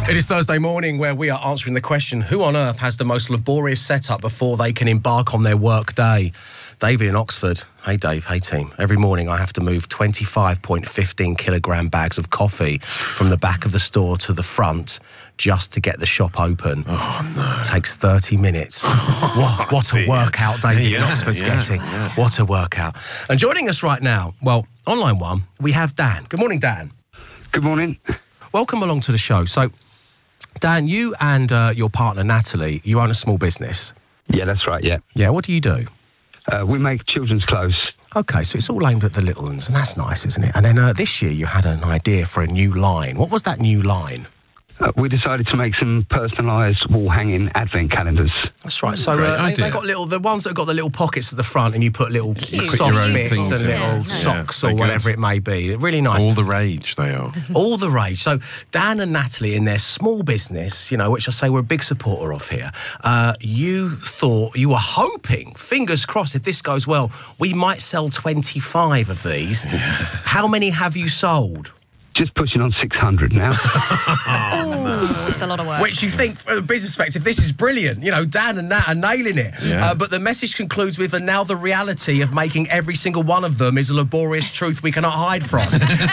It is Thursday morning where we are answering the question, who on earth has the most laborious setup before they can embark on their work day? David in Oxford. Hey, Dave. Hey, team. Every morning I have to move 25.15 kilogram bags of coffee from the back of the store to the front just to get the shop open. Oh, no. Takes 30 minutes. What a workout David in Oxford's getting. What a workout. And joining us right now, well, on line one, we have Dan. Good morning, Dan. Good morning. Welcome along to the show. So, Dan, you and your partner, Natalie, you own a small business. Yeah, that's right, yeah. Yeah, what do you do? We make children's clothes. OK, so it's all aimed at the little ones, and that's nice, isn't it? And then this year you had an idea for a new line. What was that new line? We decided to make some personalised wall-hanging advent calendars. That's right. So they got the ones that have got the little pockets at the front, and you put little soft bits and little socks or whatever it may be. Really nice. All the rage they are. All the rage. So Dan and Natalie, in their small business, you know, which I say we're a big supporter of here, you were hoping, fingers crossed, if this goes well, we might sell 25 of these. How many have you sold? Just pushing on 600 now. It's a lot of work. Which you think, from a business perspective, this is brilliant. You know, Dan and Nat are nailing it. Yeah. But the message concludes with, and now the reality of making every single one of them is a laborious truth we cannot hide from.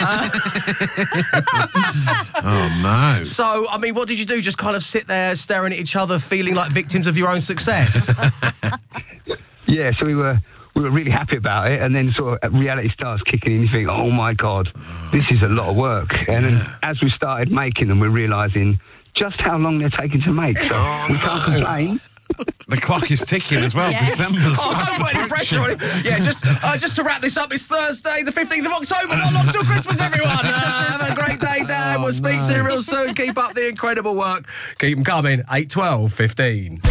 Oh, no. So, I mean, what did you do? Just kind of sit there staring at each other, feeling like victims of your own success? Yeah, so we were really happy about it, and then sort of reality starts kicking in. You think, oh my God, this is a lot of work. And then as we started making them, we're realising just how long they're taking to make. So we can't complain. The clock is ticking as well. Yes. December's Oh, fast don't put any pressure on approaching. him. Yeah, just to wrap this up, it's Thursday, the 15th of October, not long till Christmas, everyone. Have a great day, Dan. We'll speak to you real soon. Keep up the incredible work. Keep them coming. 8, 12, 15.